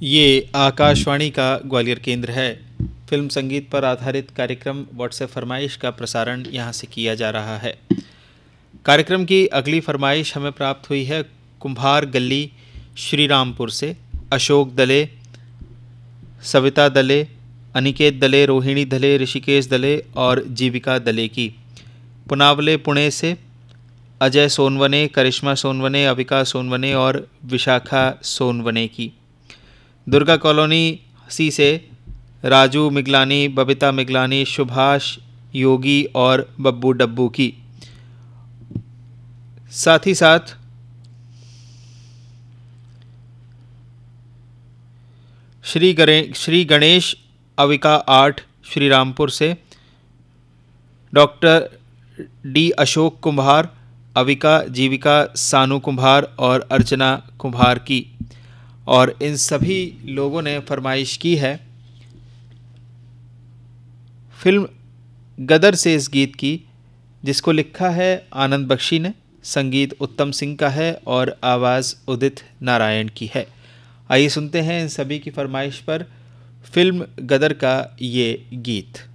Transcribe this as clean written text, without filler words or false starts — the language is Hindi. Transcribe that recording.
ये आकाशवाणी का ग्वालियर केंद्र है। फिल्म संगीत पर आधारित कार्यक्रम व्हाट्सएप फरमाइश का प्रसारण यहाँ से किया जा रहा है। कार्यक्रम की अगली फरमाइश हमें प्राप्त हुई है कुम्हार गली श्रीरामपुर से। अशोक दले, सविता दले, अनिकेत दले, रोहिणी दले, ऋषिकेश दले और जीविका दले की। पुनावले पुणे से अजय सोनवने, करिश्मा सोनवने, अविका सोनवने और विशाखा सोनवने की। दुर्गा कॉलोनी हंसी से राजू मिगलानी, बबीता मिगलानी, सुभाष योगी और बब्बू डब्बू की। साथ ही साथ श्री गणेश अविका 8 श्रीरामपुर से, डॉक्टर डी अशोक कुम्हार, अविका, जीविका, सानू कुम्हार और अर्चना कुम्हार की। और इन सभी लोगों ने फरमाइश की है फिल्म गदर से इस गीत की, जिसको लिखा है आनंद बख्शी ने, संगीत उत्तम सिंह का है और आवाज़ उदित नारायण की है। आइए सुनते हैं इन सभी की फरमाइश पर फिल्म गदर का ये गीत।